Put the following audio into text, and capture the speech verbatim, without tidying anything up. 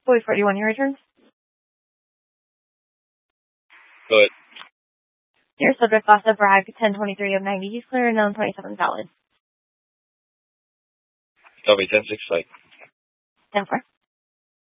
Boy forty-one, your returns. Go ahead. Your subject lost a brag, ten twenty-three of ninety. He's clear and known twenty-seven valid. Copy, ten six, fight. ten four.